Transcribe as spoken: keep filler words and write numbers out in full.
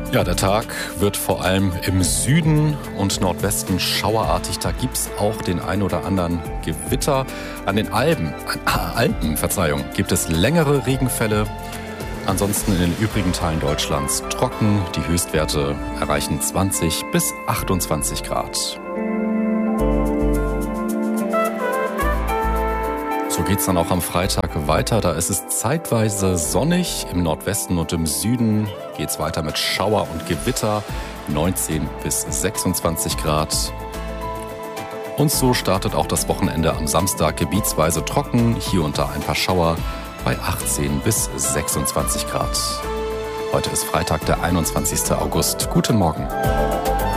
Ja, der Tag wird vor allem im Süden und Nordwesten schauerartig. Da gibt es auch den ein oder anderen Gewitter. An den Alpen, ah, Alpen, Verzeihung, gibt es längere Regenfälle. Ansonsten in den übrigen Teilen Deutschlands trocken. Die Höchstwerte erreichen zwanzig bis achtundzwanzig Grad. So geht es dann auch am Freitag weiter. Da ist es zeitweise sonnig. Im Nordwesten und im Süden geht es weiter mit Schauer und Gewitter. neunzehn bis sechsundzwanzig Grad. Und so startet auch das Wochenende am Samstag gebietsweise trocken. Hier und da ein paar Schauer bei achtzehn bis sechsundzwanzig Grad. Heute ist Freitag, der einundzwanzigsten August. Guten Morgen.